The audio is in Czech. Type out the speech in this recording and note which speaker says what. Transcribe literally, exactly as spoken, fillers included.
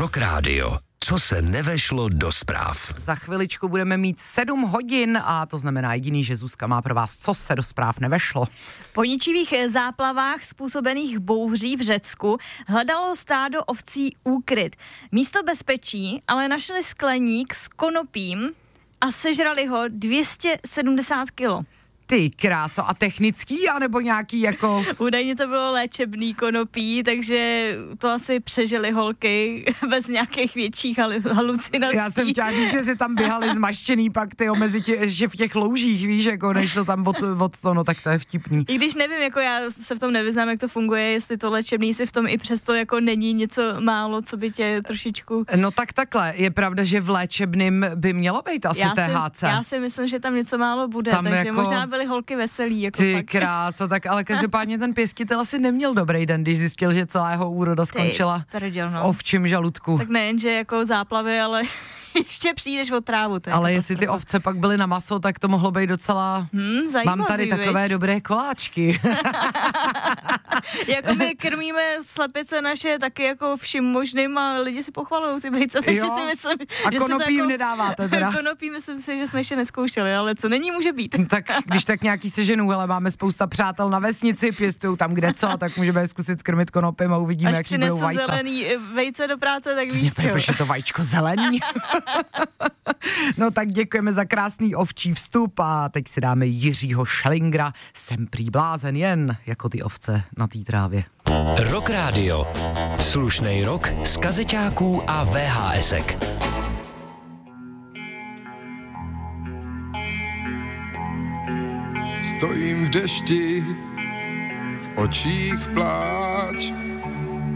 Speaker 1: Rock Radio. Co se nevešlo do zpráv.
Speaker 2: Za chviličku budeme mít sedm hodin a to znamená jediný, že Zuzka má pro vás, co se do zpráv nevešlo.
Speaker 3: Po ničivých záplavách způsobených bouří v Řecku hledalo stádo ovcí úkryt. Místo bezpečí ale našli skleník s konopím a sežrali ho dvě stě sedmdesát kilo.
Speaker 2: Ty kráso, a technický, anebo nějaký jako...
Speaker 3: Údajně to bylo léčebný konopí, takže to asi přežili holky bez nějakých větších halucinací.
Speaker 2: Já jsem chtěla říct, že si tam běhali zmaštěný pak ty mezi tě, že v těch loužích, víš, jako než to tam od, od to, no tak to je vtipný.
Speaker 3: I když nevím, jako já se v tom nevyznám, jak to funguje, jestli to léčebný si v tom i přesto jako není něco málo, co by tě trošičku...
Speaker 2: No tak takhle, je pravda, že v léčebným by mělo být asi
Speaker 3: já
Speaker 2: T H C.
Speaker 3: Si, já si myslím, že tam něco málo bude,
Speaker 2: tam
Speaker 3: takže
Speaker 2: jako...
Speaker 3: možná byly holky veselý. Jako
Speaker 2: ty
Speaker 3: fakt.
Speaker 2: kráso, tak ale každopádně ten pěstitel asi neměl dobrý den, když zjistil, že celá jeho úroda skončila
Speaker 3: prděl, no.
Speaker 2: v ovčím žaludku.
Speaker 3: Tak nejen, že jako záplavy, ale ještě přijdeš o trávu. To je
Speaker 2: ale jestli ty ovce pak byly na maso, tak to mohlo být docela...
Speaker 3: Hmm, zajímavý,
Speaker 2: mám tady
Speaker 3: viď?
Speaker 2: takové dobré koláčky.
Speaker 3: Jako my krmíme slepice naše taky jako vším možným a lidi si pochvalují ty vejce, takže
Speaker 2: jo.
Speaker 3: si myslím,
Speaker 2: a
Speaker 3: že
Speaker 2: konopí jim
Speaker 3: jako,
Speaker 2: nedáváte teda.
Speaker 3: Konopí myslím si, že jsme ještě nezkoušeli, ale co není, může být.
Speaker 2: Tak když tak nějaký seženu, ale máme spousta přátel na vesnici, pěstují tam kde co, tak můžeme zkusit krmit konopím a uvidíme, jak budou vajce.
Speaker 3: Až přinesu zelený vejce do práce, tak víš čo.
Speaker 2: Protože to vajíčko zelený. No tak děkujeme za krásný ovčí vstup a teď si dáme Jiřího Schellingra. Jsem prý blázen jen jako ty ovce na té trávě.
Speaker 1: Rock Radio. Slušnej rock z kazeťáků a V H S ek.
Speaker 4: Stojím v dešti, v očích pláč.